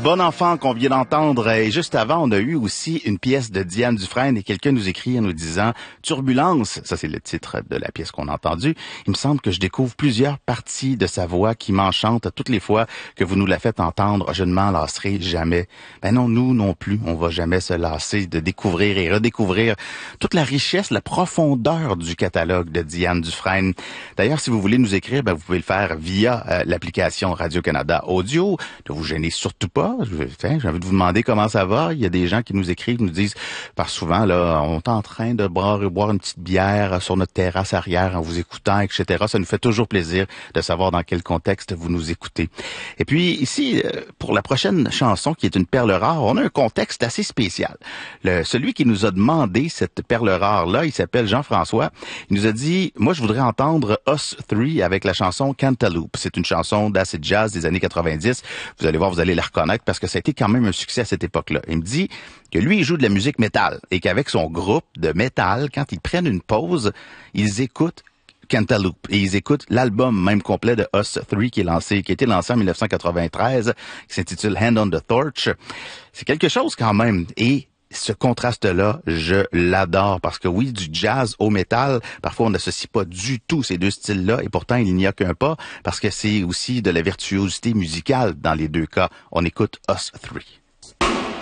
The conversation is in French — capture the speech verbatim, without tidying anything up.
Bon enfant qu'on vient d'entendre. Et juste avant, on a eu aussi une pièce de Diane Dufresne et quelqu'un nous écrit en nous disant « Turbulence », ça c'est le titre de la pièce qu'on a entendue. Il me semble que je découvre plusieurs parties de sa voix qui m'enchantent toutes les fois que vous nous la faites entendre. Je ne m'en lasserai jamais. Ben non, nous non plus, on va jamais se lasser de découvrir et redécouvrir toute la richesse, la profondeur du catalogue de Diane Dufresne. D'ailleurs, si vous voulez nous écrire, ben vous pouvez le faire via euh, l'application Radio-Canada Audio. Ne vous gênez surtout pas. J'ai envie de vous demander comment ça va. Il y a des gens qui nous écrivent, nous disent, par souvent, là, on est en train de boire, boire une petite bière sur notre terrasse arrière en vous écoutant, et cetera. Ça nous fait toujours plaisir de savoir dans quel contexte vous nous écoutez. Et puis ici, pour la prochaine chanson, qui est une perle rare, on a un contexte assez spécial. Le, celui qui nous a demandé cette perle rare-là, il s'appelle Jean-François. Il nous a dit, moi, je voudrais entendre Us Three avec la chanson Cantaloupe. C'est une chanson d'acid jazz des années quatre-vingt-dix. Vous allez voir, vous allez la reconnaître parce que ça a été quand même un succès à cette époque-là. Il me dit que lui, il joue de la musique métal et qu'avec son groupe de métal, quand ils prennent une pause, ils écoutent Cantaloupe et ils écoutent l'album même complet de Us Three qui est lancé, qui a été lancé en dix-neuf cent quatre-vingt-treize, qui s'intitule Hand on the Torch. C'est quelque chose quand même. Et ce contraste-là, je l'adore parce que oui, du jazz au métal, parfois on n'associe pas du tout ces deux styles-là et pourtant il n'y a qu'un pas parce que c'est aussi de la virtuosité musicale dans les deux cas. On écoute Us Three.